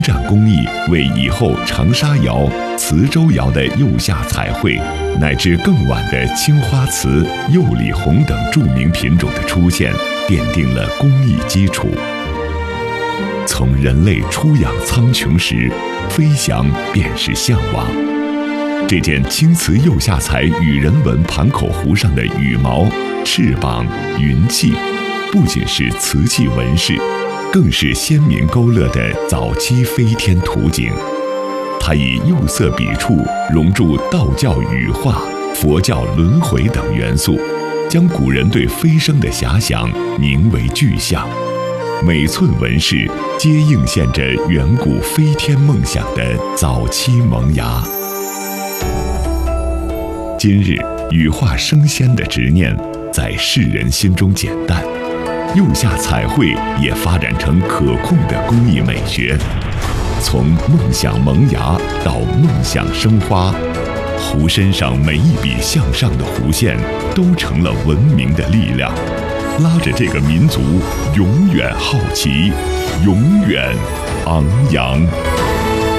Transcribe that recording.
展工艺为以后长沙窑、磁州窑的釉下彩绘，乃至更晚的青花瓷、釉里红等著名品种的出现，奠定了工艺基础。从人类出养苍穹时，飞翔便是向往。这件青瓷釉下彩羽人纹盘口壶上的羽毛、翅膀、云气，不仅是瓷器纹饰，更是先民勾勒的早期飞天图景。它以釉色笔触融入道教羽化、佛教轮回等元素，将古人对飞升的遐想凝为具象。每寸纹饰皆映现着远古飞天梦想的早期萌芽。今日羽化升仙的执念在世人心中减淡，釉下彩绘也发展成可控的工艺美学。从梦想萌芽到梦想生花，壶身上每一笔向上的弧线都成了文明的力量，拉着这个民族永远好奇，永远昂扬。